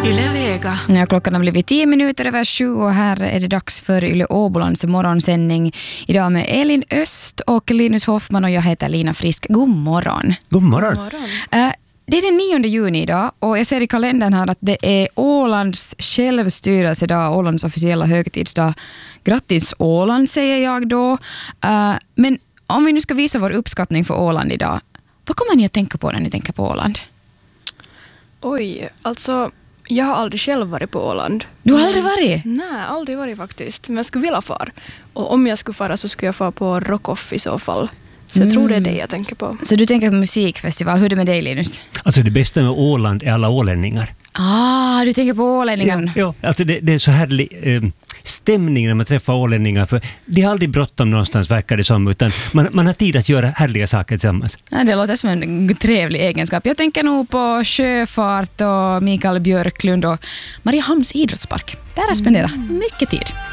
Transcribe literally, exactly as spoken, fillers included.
Yle Vega. Ja, klockan har blivit tio minuter över sju och här är det dags för Yle Åbolands morgonsändning. Idag med Elin Öst och Linus Hoffman och jag heter Lina Frisk. God morgon. God morgon. God morgon. Uh, det är den nionde juni idag och jag ser i kalendern här att det är Ålands självstyrelsedag, Ålands officiella högtidsdag. Grattis Åland säger jag då. Uh, men om vi nu ska visa vår uppskattning för Åland idag, vad kommer ni att tänka på när ni tänker på Åland? Oj, alltså jag har aldrig själv varit på Åland. Du har aldrig varit? Nej, aldrig varit faktiskt. Men jag skulle vilja fara. Och om jag skulle fara så skulle jag fara på Rockoff i så fall. Så jag Mm. tror det är det jag tänker på. Så du tänker på musikfestival. Hur är det med dig, Linus? Alltså det bästa med Åland är alla ålänningar. Ah, du tänker på ålänningen. Ja, alltså det, det är så härlig eh, stämning när man träffar ålänningar. För det är aldrig bråttom någonstans, verkar det som. Utan man, man har tid att göra härliga saker tillsammans. Ja, det låter som en trevlig egenskap. Jag tänker nog på sjöfart och Mikael Björklund och Mariehamns idrottspark. Där har jag spenderat mycket tid.